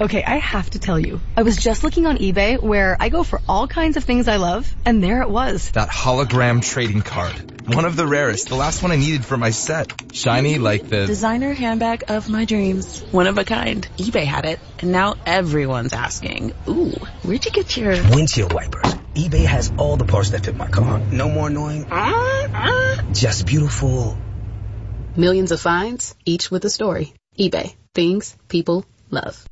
Okay, I have to tell you, I was just looking on eBay where I go for all kinds of things I love, and there it was. That hologram trading card. One of the rarest, the last one I needed for my set. Shiny like the designer handbag of my dreams. One of a kind. eBay had it, and now everyone's asking, ooh, where'd you get your windshield wipers? eBay has all the parts that fit my car. No more annoying, just beautiful. Millions of finds, each with a story. eBay. Things people love.